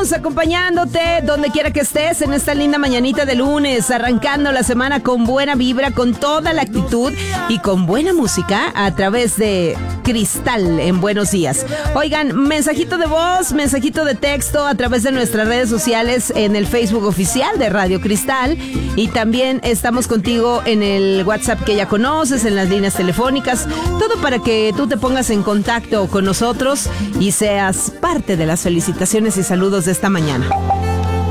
estamos acompañándote donde quiera que estés en esta linda mañanita de lunes, arrancando la semana con buena vibra, con toda la actitud y con buena música a través de Cristal en Buenos Días. Oigan, mensajito de voz, mensajito de texto a través de nuestras redes sociales en el Facebook oficial de Radio Cristal, y también estamos contigo en el WhatsApp que ya conoces, en las líneas telefónicas, todo para que tú te pongas en contacto con nosotros y seas parte de las felicitaciones y saludos de esta mañana.